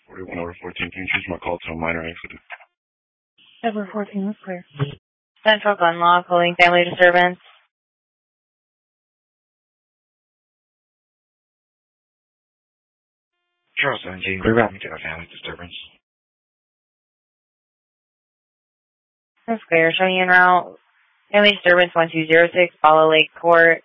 41 over 14. Can you change my call to a minor accident? Over 14 was clear. Central Gun Law, calling family disturbance. Charles 17, reroute me to a family disturbance. That's clear. Showing you en route. Family disturbance 1206, Follow Lake Court.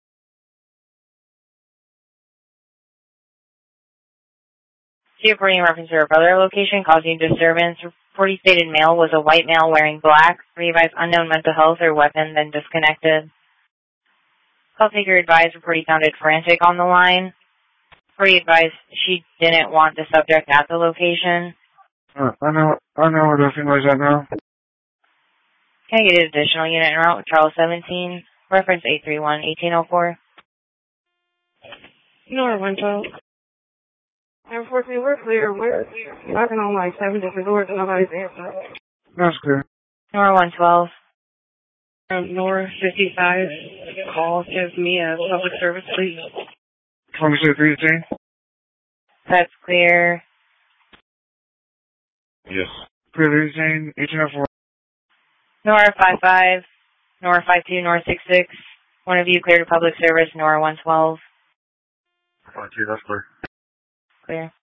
Reporting in reference to her brother location causing disturbance. Reporting stated male was a white male wearing black. Advised unknown mental health or weapon, then disconnected. Call taker advised reporting sounded frantic on the line. Reporting advised she didn't want the subject at the location. I know where the female is at now. Can I get an additional unit en route with Charles 17, reference 831-1804? Nora 112. Unfortunately, we're clear. We're knocking on like 7 different doors and nobody's answering. That's clear. Nora 112. Nora 55. Call gives me a public service, please. 26-318. That's clear. Yes. Clear 18, 1804. Nora 55. Nora 52. Nora 66. One of you clear to public service. Nora 112. 52, that's clear. Clear.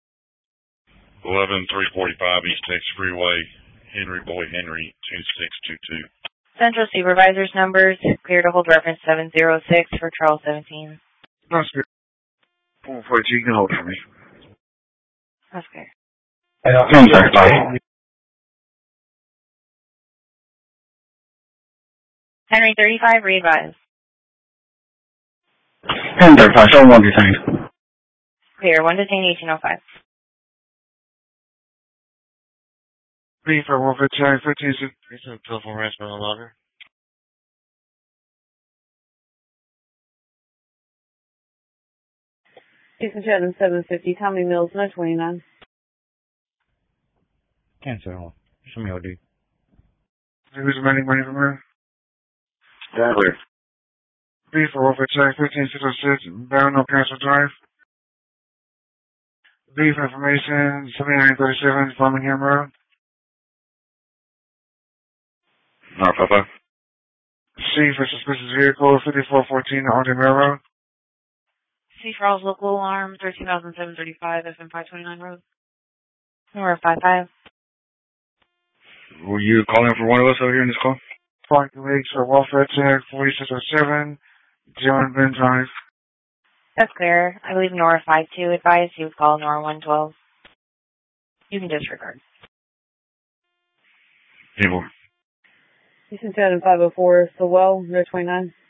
11-345 East Texas Freeway, Henry Boy Henry, 2622. Central Supervisor's numbers, clear to hold reference 706 for Charles 17. That's clear. 442, you can hold for me. That's clear. Henry 35, re-advise. Henry 35, show 1 detained. Clear, 1 detained, 1805. B for 115, 15, Telephone ransom no longer. Jason Chatham 750. Tommy Mills 929. Cancel. Show me OD. who's demanding money from her? Yeah, clear. B for 115, 15, 606, Barron Cancel Drive. B for information, 7937, Birmingham Road. Nora 55. C for suspicious vehicle, 5414 Alden Railroad. C. Charles Local Alarm 13,735 FM 529 Road. Nora 55. Were you calling for one of us over here in this call? Parking Lakes for welfare check, 4607, John Ben Drive. That's clear. I believe Nora 52 advised he would call Nora 112. You can disregard. People. Jason Chatham 504. Stilwell 029.